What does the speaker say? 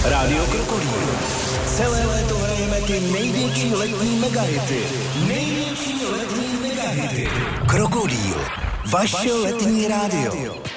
Rádio Krokodýl. Celé léto hrajeme ty největší letní megahity. Krokodýl. Vaše letní rádio.